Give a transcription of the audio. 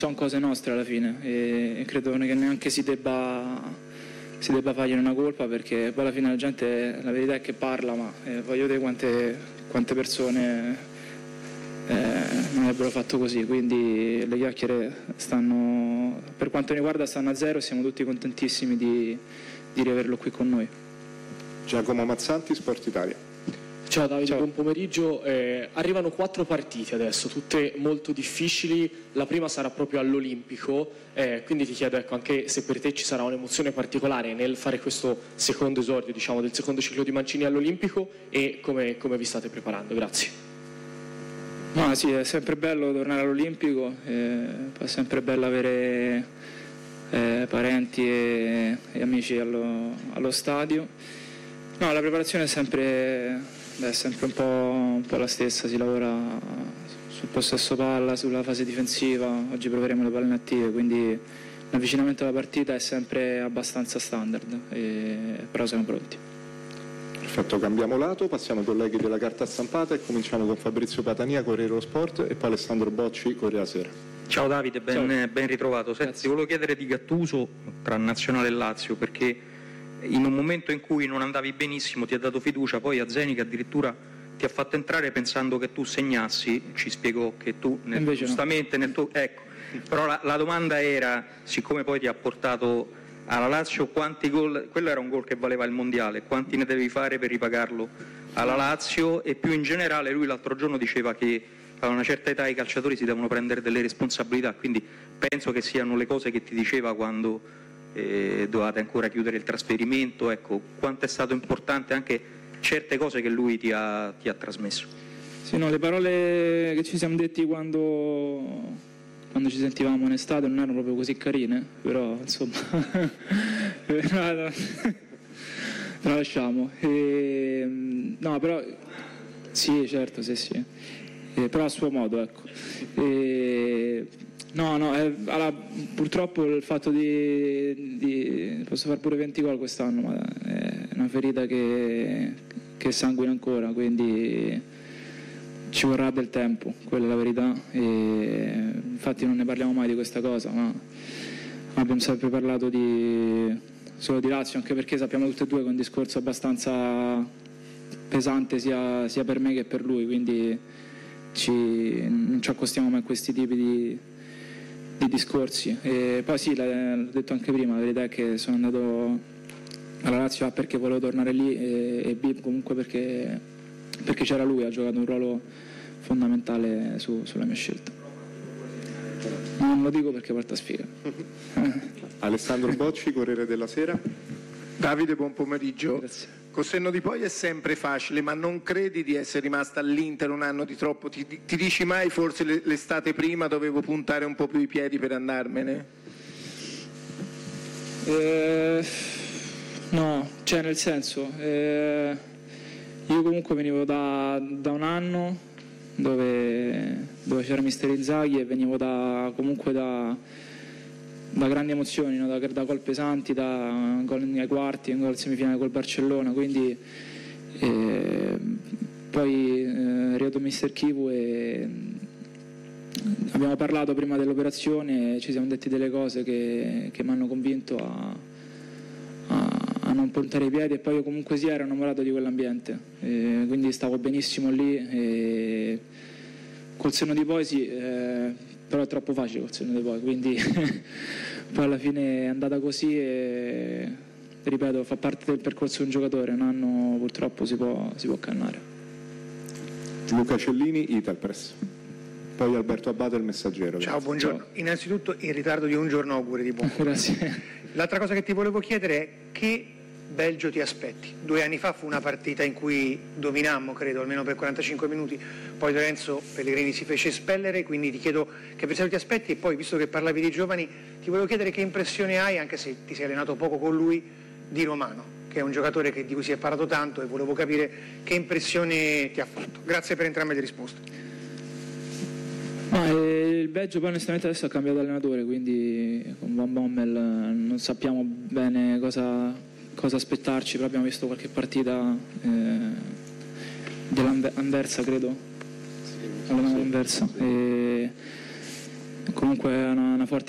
sono cose nostre alla fine e credo che neanche si debba fargli una colpa, perché poi alla fine la verità è che parla, ma voglio vedere quante persone non avrebbero fatto così, quindi le chiacchiere per quanto mi riguarda stanno a zero e siamo tutti contentissimi di riaverlo qui con noi. Giacomo Mazzanti, Sport Italia. Ciao Davide, Ciao. buon pomeriggio. Arrivano 4 partite adesso, tutte molto difficili. La prima sarà proprio all'Olimpico, quindi ti chiedo anche se per te ci sarà un'emozione particolare nel fare questo secondo esordio, del secondo ciclo di Mancini all'Olimpico, e come vi state preparando. Grazie. No, sì, è sempre bello tornare all'Olimpico, è sempre bello avere parenti e amici allo stadio. No, la preparazione è sempre un po' la stessa, si lavora sul possesso palla, sulla fase difensiva, oggi proveremo le palle inattive, quindi l'avvicinamento alla partita è sempre abbastanza standard, però siamo pronti. Perfetto, cambiamo lato, passiamo ai colleghi della carta stampata e cominciamo con Fabrizio Patania, Corriere dello Sport, e poi Alessandro Bocci, Corriere della Sera. Ciao Davide, ben ritrovato. Ti volevo chiedere di Gattuso tra Nazionale e Lazio, perché in un momento in cui non andavi benissimo ti ha dato fiducia, poi a Zenica addirittura ti ha fatto entrare pensando che tu segnassi, ci spiegò che tu giustamente no. Però la domanda era, siccome poi ti ha portato alla Lazio, quanti gol, quello era un gol che valeva il mondiale, quanti ne devi fare per ripagarlo alla Lazio? E più in generale, lui l'altro giorno diceva che a una certa età i calciatori si devono prendere delle responsabilità, quindi penso che siano le cose che ti diceva quando dovevate ancora chiudere il trasferimento. Ecco, quanto è stato importante anche certe cose che lui ti ha trasmesso. Sì, no, le parole che ci siamo detti quando ci sentivamo in estate non erano proprio così carine, però insomma la lasciamo. No, però sì, certo, sì. Però a suo modo, ecco. Allora, purtroppo il fatto di posso fare pure 20 gol quest'anno, ma è una ferita che sanguina ancora, quindi ci vorrà del tempo, quella è la verità, e infatti non ne parliamo mai di questa cosa, ma abbiamo sempre parlato solo di Lazio, anche perché sappiamo tutti e due che è un discorso abbastanza pesante sia per me che per lui, quindi non ci accostiamo mai a questi tipi di discorsi. E poi sì, l'ho detto anche prima, la verità è che sono andato alla Lazio A perché volevo tornare lì e B comunque perché c'era lui, ha giocato un ruolo fondamentale sulla mia scelta. Non lo dico perché porta sfiga. Alessandro Bocci, Corriere della Sera. Davide, buon pomeriggio. Grazie. Col senno di poi è sempre facile, ma non credi di essere rimasta all'Inter un anno di troppo? Ti dici mai forse l'estate prima dovevo puntare un po' più i piedi per andarmene? No, cioè nel senso, io comunque venivo da un anno dove c'era mister Inzaghi e venivo comunque da grandi emozioni, no? da gol pesanti, da gol ai quarti, gol semifinale col Barcellona, quindi poi è arrivato mister Chivu e abbiamo parlato prima dell'operazione, ci siamo detti delle cose che mi hanno convinto a non puntare i piedi, e poi io comunque ero innamorato di quell'ambiente, quindi stavo benissimo lì, e col senno di poi sì, però è troppo facile col senno di poi, quindi poi alla fine è andata così e ripeto, fa parte del percorso di un giocatore, un anno purtroppo si può accannare. Luca Cellini, Italpress. Poi Alberto Abate, Il Messaggero. Ciao, buongiorno. Ciao. Innanzitutto in ritardo di un giorno auguri di buon Grazie. L'altra cosa che ti volevo chiedere è che Belgio ti aspetti? 2 anni fa fu una partita in cui dominammo, credo, almeno per 45 minuti, poi Lorenzo Pellegrini si fece espellere, quindi ti chiedo che pensiero ti aspetti, e poi, visto che parlavi di giovani, ti volevo chiedere che impressione hai, anche se ti sei allenato poco con lui, di Romano, che è un giocatore di cui si è parlato tanto, e volevo capire che impressione ti ha fatto. Grazie per entrambe le risposte. Il Belgio poi onestamente adesso ha cambiato allenatore, quindi con Van Bommel non sappiamo bene cosa aspettarci, però abbiamo visto qualche partita dell'Anversa, credo, all'Anversa. comunque è una forte